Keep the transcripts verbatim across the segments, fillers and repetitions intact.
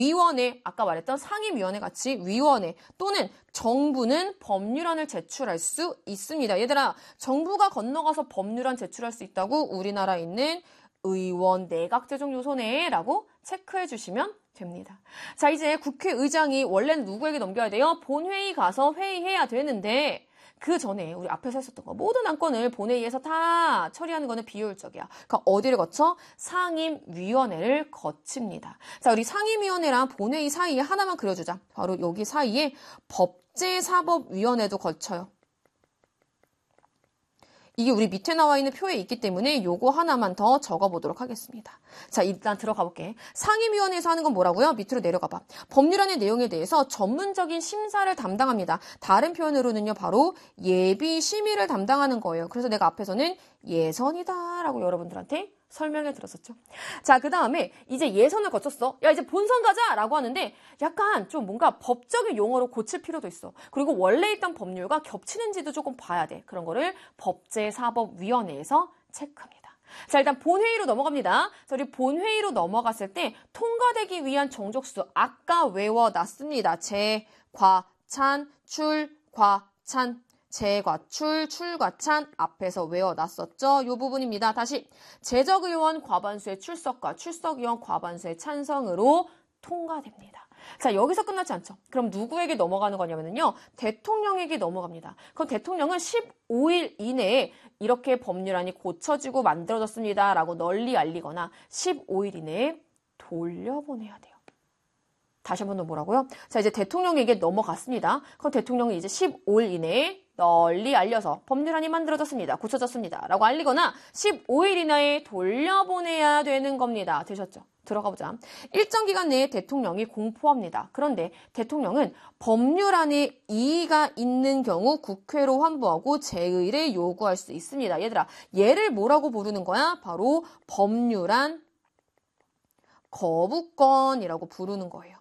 위원회, 아까 말했던 상임위원회 같이 위원회 또는 정부는 법률안을 제출할 수 있습니다. 얘들아, 정부가 건너가서 법률안 제출할 수 있다고 우리나라에 있는 의원 내각 제정 요소네라고 체크해 주시면 됩니다. 자, 이제 국회의장이 원래는 누구에게 넘겨야 돼요? 본회의 가서 회의해야 되는데 그 전에 우리 앞에서 했었던 거 모든 안건을 본회의에서 다 처리하는 거는 비효율적이야. 그러니까 어디를 거쳐? 상임위원회를 거칩니다. 자, 우리 상임위원회랑 본회의 사이에 하나만 그려주자. 바로 여기 사이에 법제사법위원회도 거쳐요. 이게 우리 밑에 나와 있는 표에 있기 때문에 요거 하나만 더 적어보도록 하겠습니다. 자, 일단 들어가 볼게. 상임위원회에서 하는 건 뭐라고요? 밑으로 내려가 봐. 법률안의 내용에 대해서 전문적인 심사를 담당합니다. 다른 표현으로는요, 바로 예비 심의를 담당하는 거예요. 그래서 내가 앞에서는 예선이다 라고 여러분들한테 설명해 드렸었죠. 자, 그 다음에 이제 예선을 거쳤어. 야, 이제 본선 가자! 라고 하는데 약간 좀 뭔가 법적인 용어로 고칠 필요도 있어. 그리고 원래 있던 법률과 겹치는지도 조금 봐야 돼. 그런 거를 법제사법위원회에서 체크합니다. 자, 일단 본회의로 넘어갑니다. 자, 우리 본회의로 넘어갔을 때 통과되기 위한 정족수 아까 외워놨습니다. 재, 과, 찬, 출, 과, 찬. 재과출, 출과찬 앞에서 외워놨었죠. 이 부분입니다. 다시 재적의원 과반수의 출석과 출석의원 과반수의 찬성으로 통과됩니다. 자, 여기서 끝나지 않죠. 그럼 누구에게 넘어가는 거냐면요. 대통령에게 넘어갑니다. 그럼 대통령은 십오 일 이내에 이렇게 법률안이 고쳐지고 만들어졌습니다. 라고 널리 알리거나 십오 일 이내에 돌려보내야 돼요. 다시 한 번 더 뭐라고요? 자, 이제 대통령에게 넘어갔습니다. 그럼 대통령이 이제 십오 일 이내에 널리 알려서 법률안이 만들어졌습니다. 고쳐졌습니다. 라고 알리거나 십오 일 이내에 돌려보내야 되는 겁니다. 되셨죠? 들어가 보자. 일정 기간 내에 대통령이 공포합니다. 그런데 대통령은 법률안에 이의가 있는 경우 국회로 환부하고 재의를 요구할 수 있습니다. 얘들아, 얘를 뭐라고 부르는 거야? 바로 법률안 거부권이라고 부르는 거예요.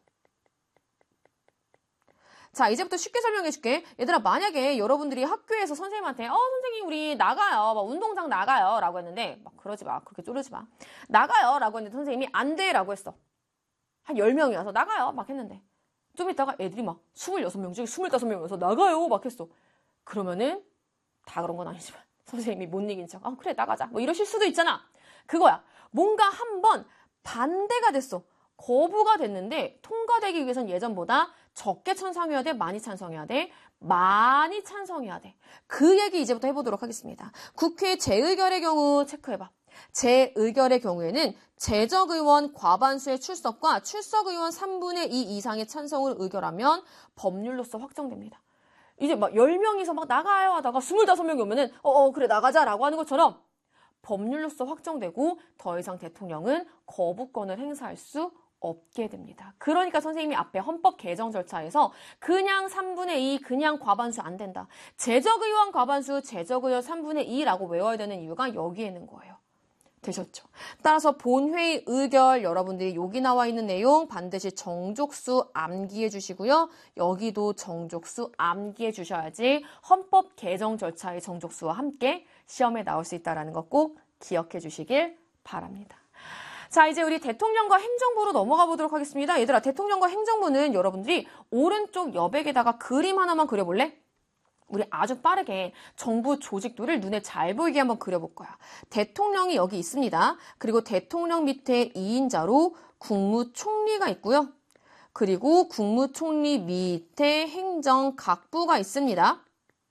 자, 이제부터 쉽게 설명해 줄게. 얘들아, 만약에 여러분들이 학교에서 선생님한테 어, 선생님 우리 나가요. 막 운동장 나가요. 라고 했는데 막 그러지 마. 그렇게 쪼르지 마. 나가요. 라고 했는데 선생님이 안 돼. 라고 했어. 한 열 명이 와서 나가요. 막 했는데 좀 있다가 애들이 막 스물여섯 명 중에 스물다섯 명이 와서 나가요. 막 했어. 그러면은 다 그런 건 아니지만 선생님이 못 이긴 척. 아, 그래 나가자. 뭐 이러실 수도 있잖아. 그거야. 뭔가 한번 반대가 됐어. 거부가 됐는데 통과되기 위해선 예전보다 적게 찬성해야 돼? 많이 찬성해야 돼? 많이 찬성해야 돼. 그 얘기 이제부터 해보도록 하겠습니다. 국회 재의결의 경우 체크해봐. 재의결의 경우에는 재적의원 과반수의 출석과 출석의원 삼분의 이 이상의 찬성을 의결하면 법률로서 확정됩니다. 이제 막 열 명이서 막 나가요 하다가 스물다섯 명이 오면은 어어 그래 나가자라고 하는 것처럼 법률로서 확정되고 더 이상 대통령은 거부권을 행사할 수 없게 됩니다. 그러니까 선생님이 앞에 헌법 개정 절차에서 그냥 삼분의 이, 그냥 과반수 안 된다. 재적의원 과반수, 재적의원 삼분의 이라고 외워야 되는 이유가 여기에 있는 거예요. 되셨죠? 따라서 본회의 의결 여러분들이 여기 나와 있는 내용 반드시 정족수 암기해 주시고요. 여기도 정족수 암기해 주셔야지 헌법 개정 절차의 정족수와 함께 시험에 나올 수 있다는 것 꼭 기억해 주시길 바랍니다. 자, 이제 우리 대통령과 행정부로 넘어가 보도록 하겠습니다. 얘들아, 대통령과 행정부는 여러분들이 오른쪽 여백에다가 그림 하나만 그려볼래? 우리 아주 빠르게 정부 조직도를 눈에 잘 보이게 한번 그려볼 거야. 대통령이 여기 있습니다. 그리고 대통령 밑에 이인자로 국무총리가 있고요. 그리고 국무총리 밑에 행정각부가 있습니다.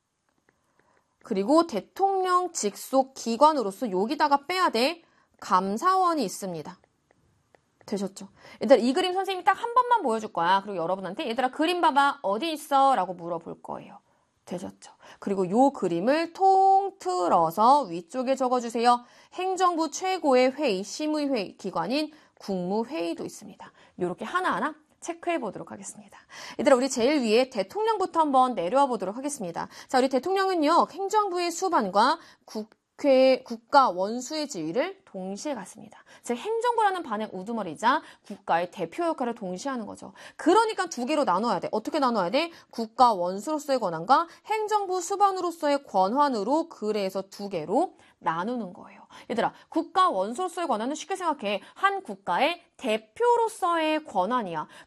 그리고 대통령 직속 기관으로서 여기다가 빼야 돼. 감사원이 있습니다. 되셨죠? 얘들아, 이 그림 선생님이 딱 한 번만 보여줄 거야. 그리고 여러분한테 얘들아 그림 봐봐. 어디 있어? 라고 물어볼 거예요. 되셨죠? 그리고 요 그림을 통틀어서 위쪽에 적어주세요. 행정부 최고의 회의, 심의회의 기관인 국무회의도 있습니다. 이렇게 하나하나 체크해 보도록 하겠습니다. 얘들아, 우리 제일 위에 대통령부터 한번 내려와 보도록 하겠습니다. 자, 우리 대통령은요, 행정부의 수반과 국 국회, 국가 원수의 지위를 동시에 갖습니다. 즉 행정부라는 반의 우두머리이자 국가의 대표 역할을 동시에 하는 거죠. 그러니까 두 개로 나눠야 돼. 어떻게 나눠야 돼? 국가 원수로서의 권한과 행정부 수반으로서의 권한으로 그래서 두 개로 나누는 거예요. 얘들아, 국가 원수로서의 권한은 쉽게 생각해. 한 국가의 대표로서의 권한이야.